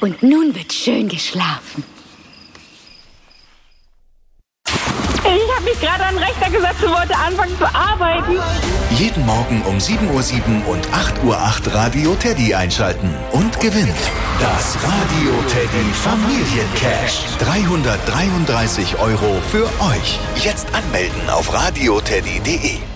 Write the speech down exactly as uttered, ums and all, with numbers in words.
Und nun wird schön geschlafen. Ich habe mich gerade an den Rechner gesetzt und wollte anfangen zu arbeiten. Jeden Morgen um sieben Uhr sieben und acht Uhr acht Radio Teddy einschalten und gewinnt das Radio Teddy Familiencash. dreihundertdreiunddreißig Euro für euch. Jetzt anmelden auf radioteddy punkt de.